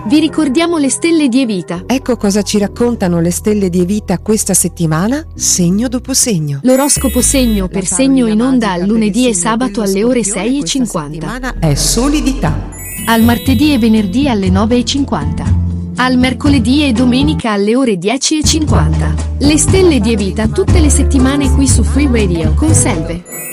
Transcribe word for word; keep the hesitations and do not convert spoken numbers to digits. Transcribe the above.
Vi ricordiamo le stelle di Evita. Ecco cosa ci raccontano le stelle di Evita questa settimana, segno dopo segno. L'oroscopo segno per segno in onda al lunedì e sabato alle ore sei e cinquanta. È solidità. Al martedì e venerdì alle nove e cinquanta. Al mercoledì e domenica alle ore dieci e cinquanta. Le stelle di Evita tutte le settimane qui su Free Radio con Selve.